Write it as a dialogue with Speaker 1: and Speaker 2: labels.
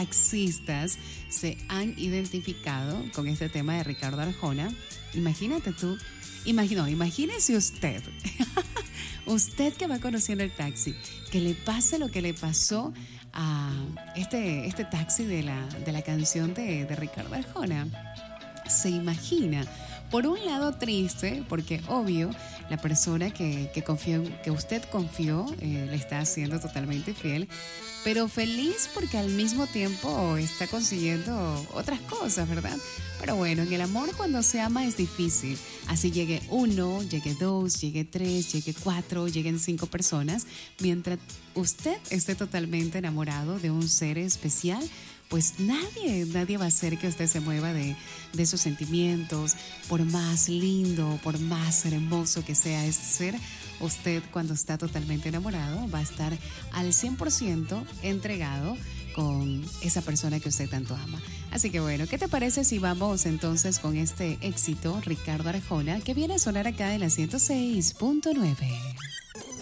Speaker 1: taxistas se han identificado con este tema de Ricardo Arjona. Imagínate tú, imagínese usted, usted que va conociendo el taxi, que le pase lo que le pasó a este taxi de la canción de Ricardo Arjona. Se imagina, por un lado triste, porque obvio, la persona que usted confió le está haciendo totalmente fiel, pero feliz porque al mismo tiempo está consiguiendo otras cosas, ¿verdad? Pero bueno, en el amor cuando se ama es difícil. Así llegue uno, llegue dos, llegue tres, llegue cuatro, lleguen 5 personas. Mientras usted esté totalmente enamorado de un ser especial, pues nadie va a hacer que usted se mueva de esos sentimientos. Por más lindo, por más hermoso que sea ese ser, usted cuando está totalmente enamorado va a estar al 100% entregado con esa persona que usted tanto ama. Así que bueno, ¿qué te parece si vamos entonces con este éxito, Ricardo Arjona, que viene a sonar acá en la 106.9?